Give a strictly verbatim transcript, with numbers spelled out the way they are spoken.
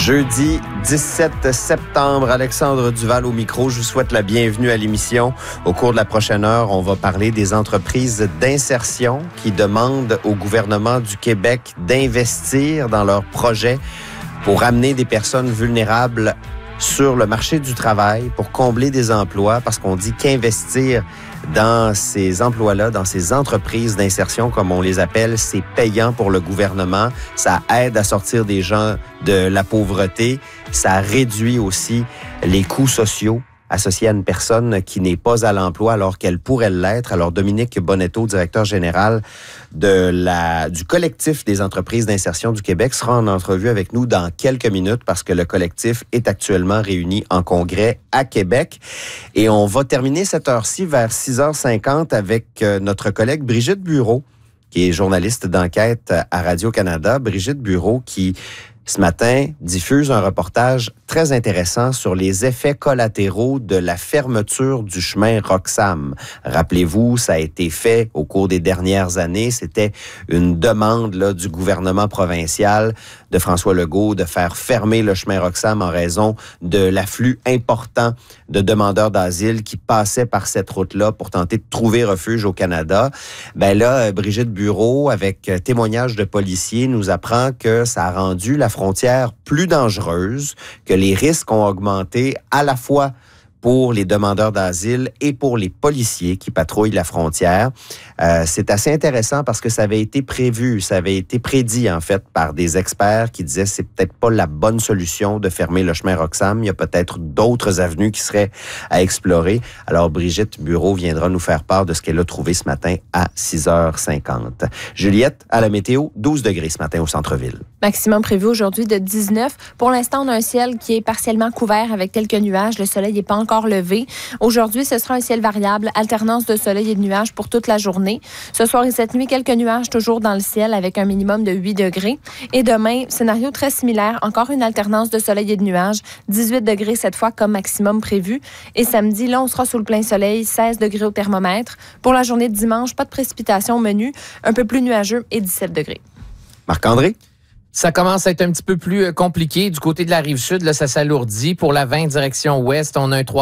Jeudi dix-sept septembre, Alexandre Duval au micro. Je vous souhaite la bienvenue à l'émission. Au cours de la prochaine heure, on va parler des entreprises d'insertion qui demandent au gouvernement du Québec d'investir dans leurs projets pour amener des personnes vulnérables sur le marché du travail, pour combler des emplois, parce qu'on dit qu'investir dans ces emplois-là, dans ces entreprises d'insertion, comme on les appelle, c'est payant pour le gouvernement. Ça aide à sortir des gens de la pauvreté. Ça réduit aussi les coûts sociaux associés à une personne qui n'est pas à l'emploi alors qu'elle pourrait l'être. Alors, Dominique Bonetto, directeur général de la, du collectif des entreprises d'insertion du Québec, sera en entrevue avec nous dans quelques minutes parce que le collectif est actuellement réuni en congrès à Québec. Et on va terminer cette heure-ci vers six heures cinquante avec notre collègue Brigitte Bureau, qui est journaliste d'enquête à Radio-Canada. Brigitte Bureau qui, ce matin, diffuse un reportage très intéressant sur les effets collatéraux de la fermeture du chemin Roxham. Rappelez-vous, ça a été fait au cours des dernières années. C'était une demande là, du gouvernement provincial de François Legault de faire fermer le chemin Roxham en raison de l'afflux important de demandeurs d'asile qui passaient par cette route-là pour tenter de trouver refuge au Canada. Ben là, Brigitte Bureau, avec témoignage de policiers, nous apprend que ça a rendu la frontière plus dangereuse, que les risques ont augmenté à la fois pour les demandeurs d'asile et pour les policiers qui patrouillent la frontière. Euh, c'est assez intéressant parce que ça avait été prévu, ça avait été prédit en fait par des experts qui disaient que c'est peut-être pas la bonne solution de fermer le chemin Roxham. Il y a peut-être d'autres avenues qui seraient à explorer. Alors Brigitte Bureau viendra nous faire part de ce qu'elle a trouvé ce matin à six heures cinquante. Juliette, à la météo, douze degrés ce matin au centre-ville. Maximum prévu aujourd'hui de dix-neuf. Pour l'instant, on a un ciel qui est partiellement couvert avec quelques nuages. Le soleil n'est pas encore levé. Aujourd'hui, ce sera un ciel variable, alternance de soleil et de nuages pour toute la journée. Ce soir et cette nuit, quelques nuages toujours dans le ciel avec un minimum de huit degrés. Et demain, scénario très similaire, encore une alternance de soleil et de nuages, dix-huit degrés cette fois comme maximum prévu. Et samedi, là, on sera sous le plein soleil, seize degrés au thermomètre. Pour la journée de dimanche, pas de précipitation au menu, un peu plus nuageux et dix-sept degrés. Marc-André? Ça commence à être un petit peu plus compliqué. Du côté de la Rive-Sud, là, ça s'alourdit. Pour la vingt direction ouest, on a un trois